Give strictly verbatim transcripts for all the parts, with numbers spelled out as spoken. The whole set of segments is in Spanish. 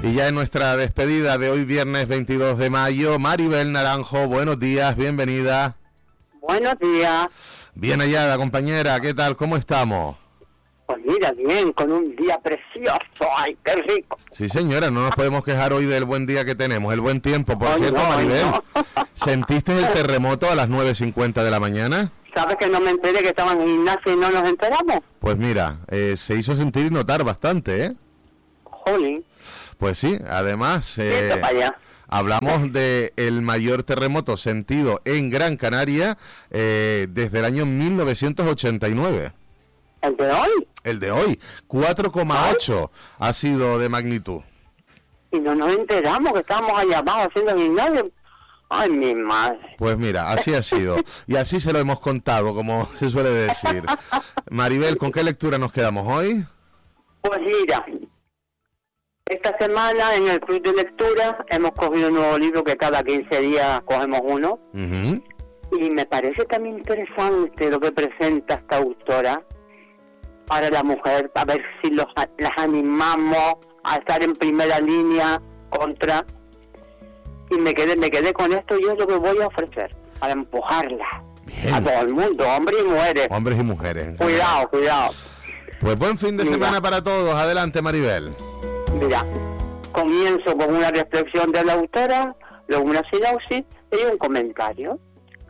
Y ya en nuestra despedida de hoy, viernes veintidós de mayo, Maribel Naranjo, buenos días, bienvenida. Buenos días. Bien hallada, compañera, ¿qué tal? ¿Cómo estamos? Pues mira, bien, con un día precioso. ¡Ay, qué rico! Sí, señora, no nos podemos quejar hoy del buen día que tenemos, el buen tiempo. Por Ay, cierto, no, Maribel, no. ¿sentiste el terremoto a las nueve cincuenta de la mañana? ¿Sabes que no me enteré que estaban en gimnasia y no nos enteramos? Pues mira, eh, se hizo sentir y notar bastante, ¿eh? Jolín. Pues sí, además... Eh, Vete para allá. Hablamos de el mayor terremoto sentido en Gran Canaria eh, desde el año mil novecientos ochenta y nueve. ¿El de hoy? El de hoy, cuatro coma ocho ha sido de magnitud. Y no nos enteramos que estábamos allá abajo haciendo gimnasia. Ay, mi madre. Pues mira, así ha sido. Y así se lo hemos contado, como se suele decir. Maribel, ¿con qué lectura nos quedamos hoy? Pues mira, esta semana en el Club de Lectura hemos cogido un nuevo libro que cada quince días cogemos uno. Uh-huh. Y me parece también interesante lo que presenta esta autora para la mujer, a ver si los, las animamos a estar en primera línea contra. Y me quedé, me quedé con esto y es lo que voy a ofrecer, para empujarla. Bien. A todo el mundo, hombres y mujeres. Hombres y mujeres. Cuidado, cuidado. Pues buen fin de Mira. semana para todos. Adelante, Maribel. Mira, comienzo con una reflexión de la autora, luego una sinopsis y un comentario.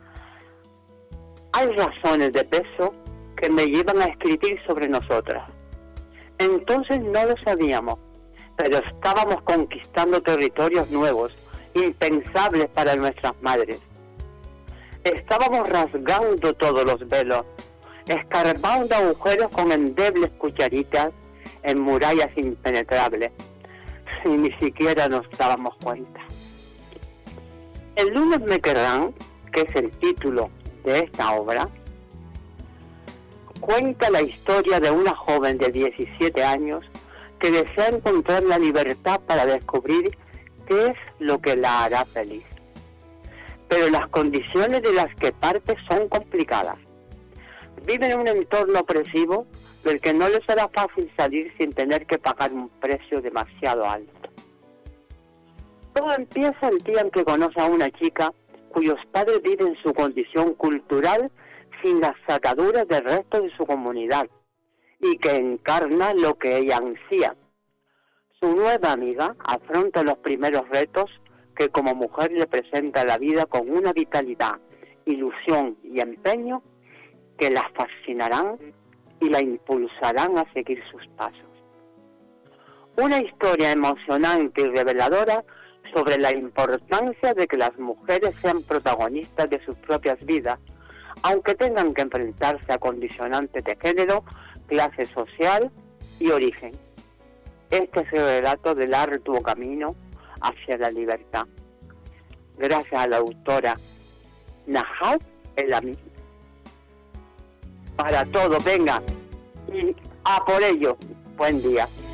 Hay razones de peso que me llevan a escribir sobre nosotras. Entonces no lo sabíamos, pero estábamos conquistando territorios nuevos, impensables para nuestras madres. Estábamos rasgando todos los velos, escarbando agujeros con endebles cucharitas en murallas impenetrables, y ni siquiera nos dábamos cuenta. El lunes me querrán, que es el título de esta obra, cuenta la historia de una joven de diecisiete años que desea encontrar la libertad para descubrir qué es lo que la hará feliz. Pero las condiciones de las que parte son complicadas. Vive en un entorno opresivo del que no le será fácil salir sin tener que pagar un precio demasiado alto. Todo empieza el día en que conoce a una chica cuyos padres viven su condición cultural sin las ataduras del resto de su comunidad y que encarna lo que ella ansía. Su nueva amiga afronta los primeros retos que como mujer le presenta la vida con una vitalidad, ilusión y empeño que la fascinarán y la impulsarán a seguir sus pasos. Una historia emocionante y reveladora sobre la importancia de que las mujeres sean protagonistas de sus propias vidas, aunque tengan que enfrentarse a condicionantes de género, clase social y origen. Este es el relato del arduo camino hacia la libertad. Gracias a la autora Najat El-Amin. Para todo, venga, y a por ello. Buen día.